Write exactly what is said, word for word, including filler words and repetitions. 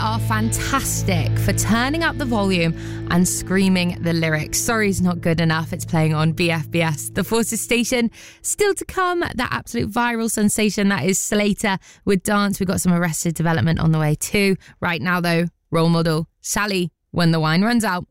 are fantastic for turning up the volume and screaming the lyrics. Sorry's not good enough. It's playing on B F B S, the Forces station. Still to come, that absolute viral sensation that is Slater with Dance. We've got some Arrested Development on the way too. Right now though, Role Model, Sally, When the Wine Runs Out.